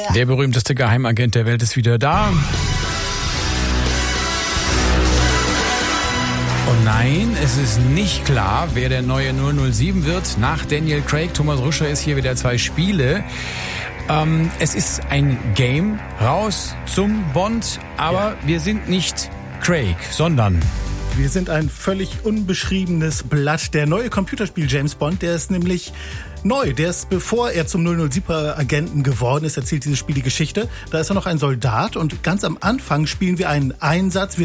Der berühmteste Geheimagent der Welt ist wieder da. Und nein, es ist nicht klar, wer der neue 007 wird. Nach Daniel Craig, Thomas Ruscher ist hier wieder 2 Spiele. Es ist ein Game raus zum Bond, aber wir sind nicht Craig, sondern... Wir sind ein völlig unbeschriebenes Blatt. Der neue Computerspiel James Bond, der ist nämlich neu. Der ist, bevor er zum 007er-Agenten geworden ist, erzählt dieses Spiel die Geschichte. Da ist er noch ein Soldat und ganz am Anfang spielen wir einen Einsatz.